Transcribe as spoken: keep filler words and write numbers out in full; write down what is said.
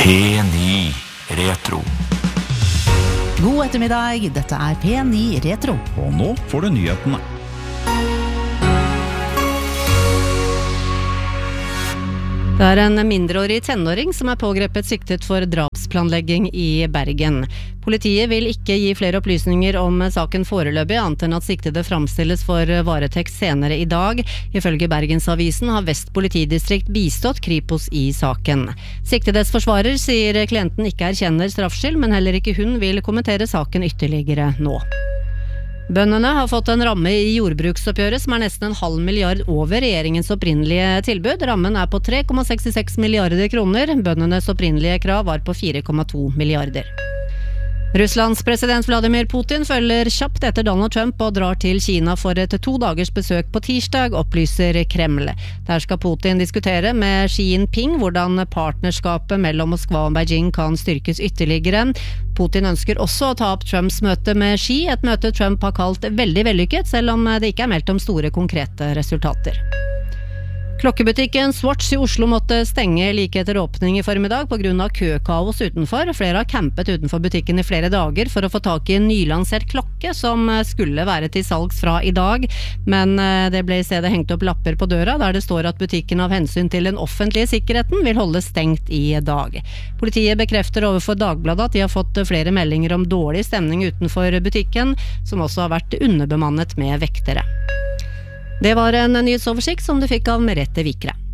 P ni Retro. God ettermiddag, dette er P ni Retro. Og nå får du nyhetene. Det er en mindreårig tenåring som er pågrepet siktet for drapsplanlegging i Bergen. Politiet vil ikke gi flere opplysninger om saken foreløpig, annet enn at siktede framstilles for varetekt senere i dag. Ifølge Bergensavisen har Vest politidistrikt bistått Kripos i saken. Siktedes forsvarer sier klienten ikke erkjenner straffskyld, men heller ikke hun vil kommentere saken ytterligere nå. Bøndene har fått en ramme i jordbruksoppgjøret som er nesten en halv milliard over regjeringens opprinnelige tilbud. Rammen er på tre komma sekstiseks milliarder kroner. Bøndenes opprinnelige krav var på fire komma to milliarder. Russlands president Vladimir Putin følger kjapt etter Donald Trump og drar til Kina for et to dagers besøk på tirsdag, opplyser Kreml. Der skal Putin diskutere med Xi Jinping hvordan partnerskapet mellom Moskva og Beijing kan styrkes ytterligere. Putin ønsker også å ta opp Trumps møte med Xi, et møte Trump har kalt veldig vellykket, selv om det ikke er meldt om store konkrete resultater. Klokkebutikken Swatch i Oslo måtte stenge like etter åpning i formiddag på grunn av køkaos utenfor. Flere har campet utenfor butikken i flere dager for å få tak i en nylansert klokke som skulle være til salgs fra i dag, men det ble i stedet hengt opp lapper på døra der det står at butikken av hensyn til den offentlige sikkerheten vil holde stengt i dag. Politiet bekrefter overfor Dagbladet at de har fått flere meldinger om dårlig stemning utenfor butikken, som også har vært underbemannet med vektere. Det var en nyhetsoversikt som du fikk av Merete Vikre.